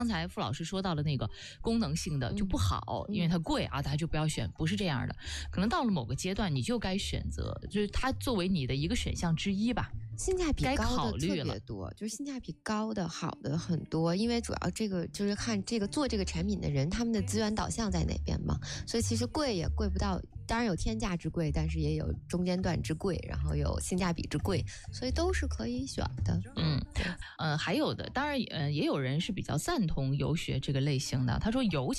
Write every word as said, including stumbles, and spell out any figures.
刚才傅老师说到了那个功能性的就不好，嗯、因为它贵啊，大家就不要选，不是这样的。可能到了某个阶段，你就该选择，就是它作为你的一个选项之一吧。 性价比高的特别多，就是性价比高的好的很多，因为主要这个就是看这个做这个产品的人他们的资源导向在哪边嘛，所以其实贵也贵不到，当然有天价之贵，但是也有中间段之贵，然后有性价比之贵，所以都是可以选的。 嗯，呃，还有的，当然呃也有人是比较赞同游学这个类型的，他说尤其